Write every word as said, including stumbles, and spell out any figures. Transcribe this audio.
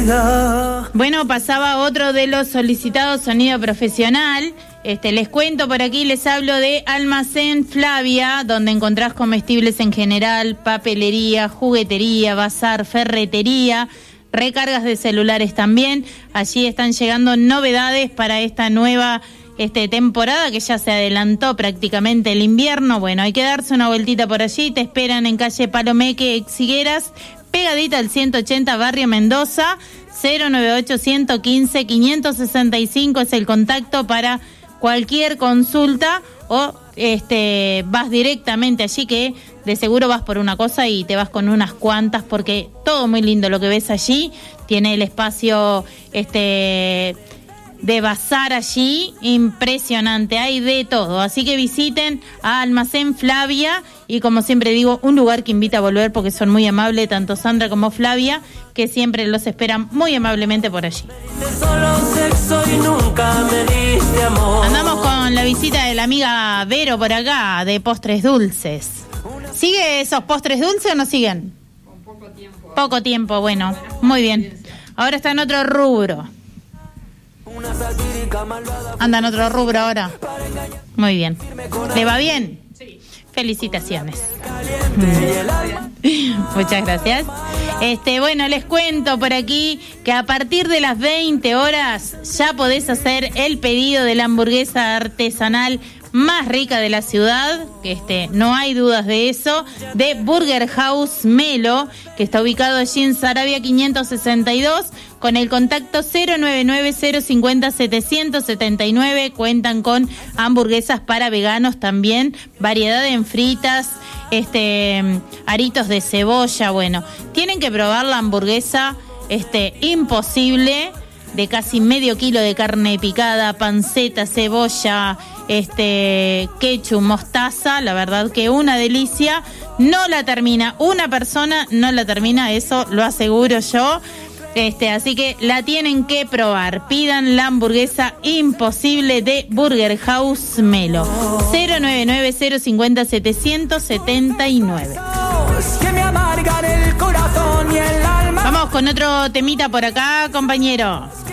vida. Bueno, pasaba otro de los solicitados, sonido profesional. Este, les cuento por aquí, les hablo de Almacén Flavia, donde encontrás comestibles en general, papelería, juguetería, bazar, ferretería, recargas de celulares también. Allí están llegando novedades para esta nueva este, temporada que ya se adelantó prácticamente el invierno. Bueno, hay que darse una vueltita por allí. Te esperan en calle Palomeque, Exigueras, pegadita al ciento ochenta, Barrio Mendoza. Cero nueve ocho, uno uno cinco, cinco seis cinco es el contacto para cualquier consulta, o este vas directamente allí, que de seguro vas por una cosa y te vas con unas cuantas, porque todo muy lindo lo que ves allí. Tiene el espacio este de bazar allí, impresionante, hay de todo, así que visiten a Almacén Flavia, y como siempre digo, un lugar que invita a volver porque son muy amables, tanto Sandra como Flavia, que siempre los esperan muy amablemente por allí. Andamos con la visita de la amiga Vero por acá, de Postres Dulces. ¿Sigue esos postres dulces o no siguen? Con poco tiempo. Poco tiempo, bueno, muy bien. Ahora está en otro rubro. Anda en otro rubro ahora. Muy bien. ¿Le va bien? Sí. Felicitaciones. Muchas gracias. Este, bueno, les cuento por aquí que a partir de las veinte horas ya podés hacer el pedido de la hamburguesa artesanal más rica de la ciudad, que este, no hay dudas de eso, de Burger House Melo, que está ubicado allí en Saravia quinientos sesenta y dos, con el contacto cero nueve nueve, cero cinco cero, setecientos setenta y nueve. Cuentan con hamburguesas para veganos también, variedad en fritas, este, aritos de cebolla. Bueno, tienen que probar la hamburguesa este, imposible, de casi medio kilo de carne picada, panceta, cebolla, este, ketchup, mostaza. La verdad que una delicia. No la termina una persona, no la termina, eso lo aseguro yo. Este, así que la tienen que probar. Pidan la hamburguesa imposible de Burger House Melo. cero nueve nueve, cero cinco cero, setecientos setenta y nueve. Vamos con otro temita por acá, compañero.